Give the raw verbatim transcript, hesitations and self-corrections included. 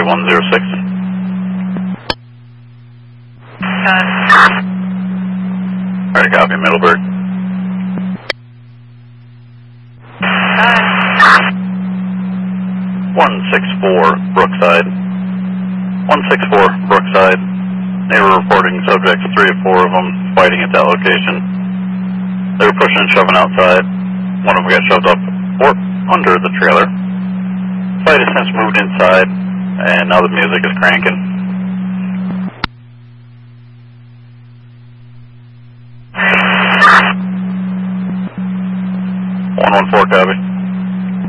one zero six. Alright, copy, Middleburg. one six four, Brookside. one six four, Brookside. Neighbor reporting subjects, three or four of them, fighting at that location. They were pushing and shoving outside. One of them got shoved up or under the trailer. Fight has since moved inside, and now the music is cranking. one one four, copy.